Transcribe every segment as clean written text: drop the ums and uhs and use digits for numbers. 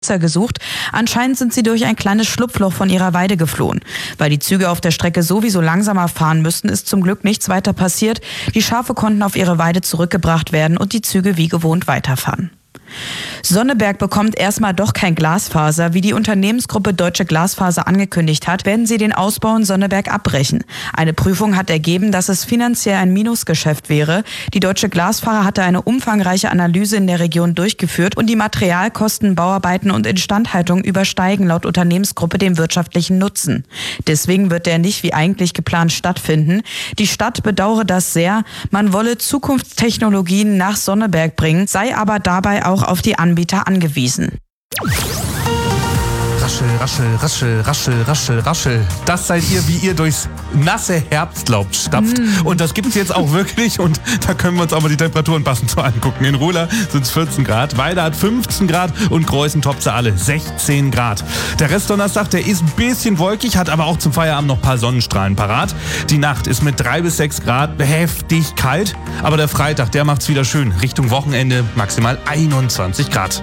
Besitzer gesucht. Anscheinend sind sie durch ein kleines Schlupfloch von ihrer Weide geflohen. Weil die Züge auf der Strecke sowieso langsamer fahren müssten, ist zum Glück nichts weiter passiert. Die Schafe konnten auf ihre Weide zurückgebracht werden und die Züge wie gewohnt weiterfahren. Sonneberg bekommt erstmal doch kein Glasfaser. Wie die Unternehmensgruppe Deutsche Glasfaser angekündigt hat, werden sie den Ausbau in Sonneberg abbrechen. Eine Prüfung hat ergeben, dass es finanziell ein Minusgeschäft wäre. Die Deutsche Glasfaser hatte eine umfangreiche Analyse in der Region durchgeführt und die Materialkosten, Bauarbeiten und Instandhaltung übersteigen laut Unternehmensgruppe den wirtschaftlichen Nutzen. Deswegen wird der nicht wie eigentlich geplant stattfinden. Die Stadt bedauere das sehr. Man wolle Zukunftstechnologien nach Sonneberg bringen, sei aber dabei auch auf die Anbieter angewiesen. Raschel, raschel, raschel, raschel, raschel, raschel. Das seid ihr, wie ihr durchs nasse Herbstlaub stapft. Und das gibt's jetzt auch wirklich. Und da können wir uns auch mal die Temperaturen passend so angucken. In Ruhla sind es 14 Grad, Weida hat 15 Grad und Greußen-Topse alle 16 Grad. Der Restdonnerstag, der ist ein bisschen wolkig, hat aber auch zum Feierabend noch ein paar Sonnenstrahlen parat. Die Nacht ist mit 3 bis 6 Grad heftig kalt. Aber der Freitag, der macht's wieder schön. Richtung Wochenende maximal 21 Grad.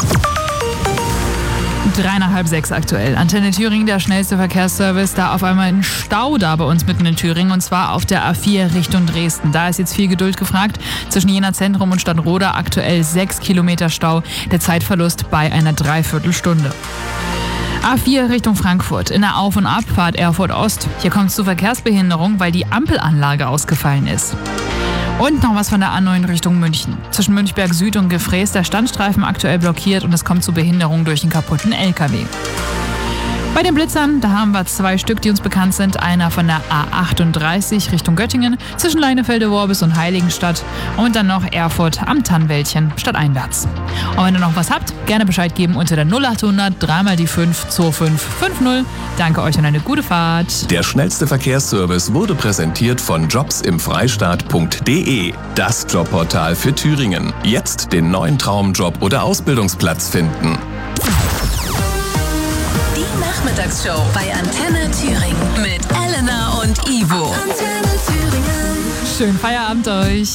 5:03 aktuell. Antenne Thüringen, der schnellste Verkehrsservice. Da auf einmal ein Stau da bei uns mitten in Thüringen und zwar auf der A4 Richtung Dresden. Da ist jetzt viel Geduld gefragt. Zwischen Jena Zentrum und Stadtroda aktuell 6 Kilometer Stau. Der Zeitverlust bei einer Dreiviertelstunde. A4 Richtung Frankfurt. In der Auf- und Abfahrt Erfurt Ost. Hier kommt es zu Verkehrsbehinderung, weil die Ampelanlage ausgefallen ist. Und noch was von der A9 Richtung München. Zwischen Münchberg Süd und Gefrees der Standstreifen aktuell blockiert und es kommt zu Behinderung durch einen kaputten LKW. Bei den Blitzern, da haben wir 2 Stück, die uns bekannt sind. Einer von der A38 Richtung Göttingen, zwischen Leinefelde-Worbis und Heiligenstadt. Und dann noch Erfurt am Tannwäldchen stadteinwärts. Und wenn ihr noch was habt, gerne Bescheid geben unter der 0800 3 die 5 2550. Danke euch und eine gute Fahrt. Der schnellste Verkehrsservice wurde präsentiert von jobsimfreistaat.de. Das Jobportal für Thüringen. Jetzt den neuen Traumjob oder Ausbildungsplatz finden. Nachmittagsshow bei Antenne Thüringen mit Elena und Ivo. Schönen Feierabend euch.